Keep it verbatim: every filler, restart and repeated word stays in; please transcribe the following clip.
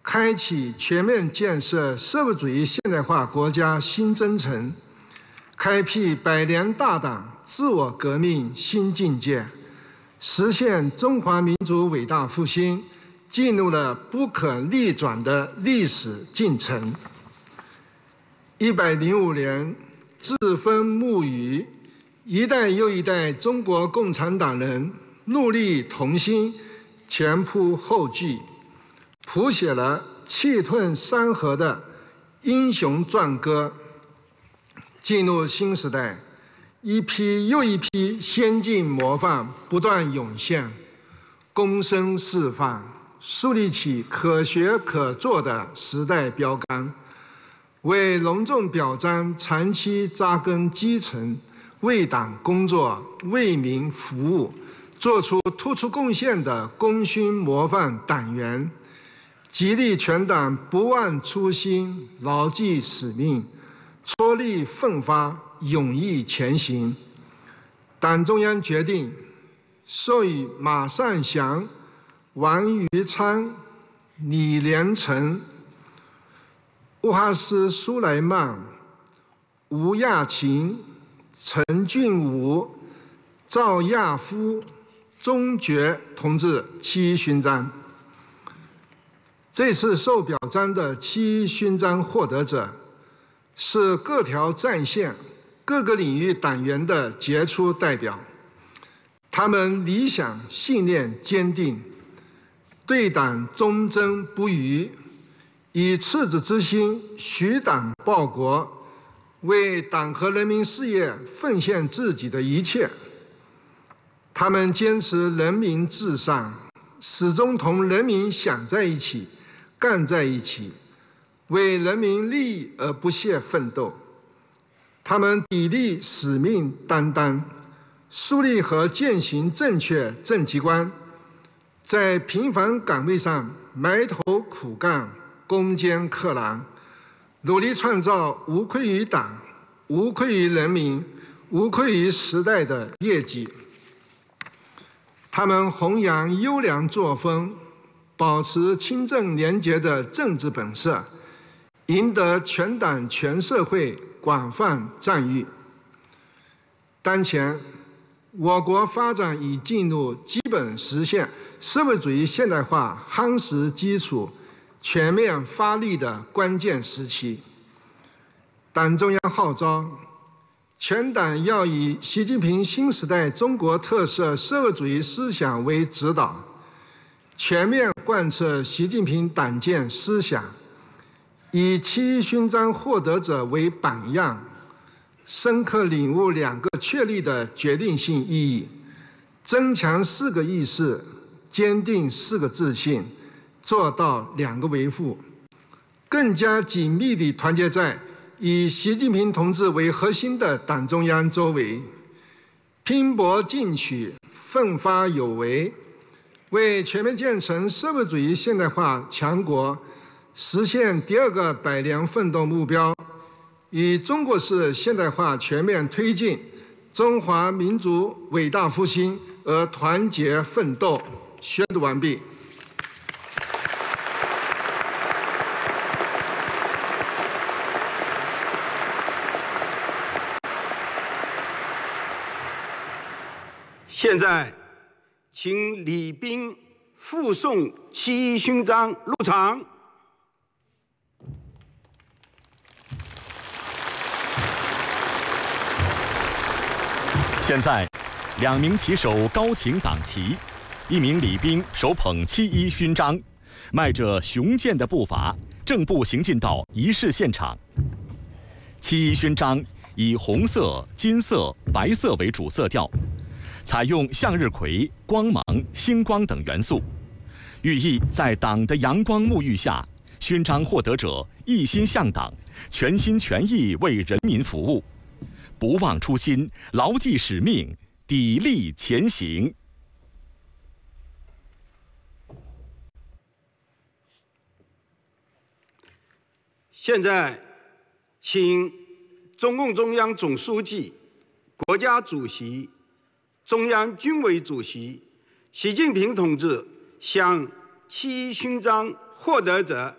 开启全面建设社会主义现代化国家新征程，开辟百年大党自我革命新境界，实现中华民族伟大复兴进入了不可逆转的历史进程。一百零五年，栉风沐雨，一代又一代中国共产党人戮力同心，前仆后继，谱写了气吞山河的英雄壮歌。进入新时代，一批又一批先进模范不断涌现，躬身示范，树立起可学可做的时代标杆，为隆重表彰长期扎根基层、为党工作、为民服务、做出突出贡献的功勋模范党员，激励全党不忘初心、牢记使命，踔厉奋发、勇毅前行。党中央决定授予马尚祥、王于昌、李连成、乌哈斯苏莱曼、吴亚琴、陈俊武、赵亚夫、钟觉同志七一勋章。这次受表彰的七一勋章获得者是各条战线、各个领域党员的杰出代表，他们理想信念坚定，对党忠贞不渝，以赤子之心许党报国，为党和人民事业奉献自己的一切。他们坚持人民至上，始终同人民想在一起、干在一起，为人民利益而不懈奋斗。他们砥砺使命担当，树立和践行正确政绩观，在平凡岗位上埋头苦干、攻坚克难，努力创造无愧于党、无愧于人民、无愧于时代的业绩。他们弘扬优良作风，保持清正廉洁的政治本色，赢得全党全社会广泛赞誉。当前，我国发展已进入基本实现社会主义现代化夯实基础、全面发力的关键时期。党中央号召，全党要以习近平新时代中国特色社会主义思想为指导，全面贯彻习近平党建思想，以七一勋章获得者为榜样，深刻领悟两个确立的决定性意义，增强四个意识，坚定四个自信，做到两个维护，更加紧密地团结在以习近平同志为核心的党中央周围，拼搏进取，奋发有为，为全面建成社会主义现代化强国，实现第二个百年奋斗目标，以中国式现代化全面推进中华民族伟大复兴而团结奋斗。宣读完毕。 现在，请礼宾附送七一勋章入场。 现在，两名旗手高擎党旗，一名礼宾手捧七一勋章，迈着雄健的步伐，正步行进到仪式现场。七一勋章以红色、金色、白色为主色调，采用向日葵、光芒、星光等元素，寓意在党的阳光沐浴下，勋章获得者一心向党，全心全意为人民服务，不忘初心，牢记使命，砥砺前行。 现在，请中共中央总书记、国家主席、中央军委主席习近平同志向七一勋章获得者